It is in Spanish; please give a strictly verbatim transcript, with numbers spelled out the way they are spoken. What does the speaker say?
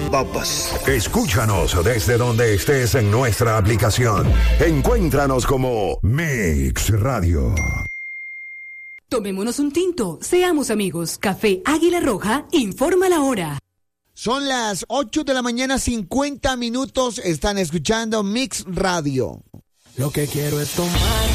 papas. Escúchanos desde donde estés en nuestra aplicación. Encuéntranos como Mix Radio. Tomémonos un tinto, seamos amigos. Café Águila Roja informa la hora. Son las ocho de la mañana, cincuenta minutos. Están escuchando Mix Radio. Lo que quiero es tomar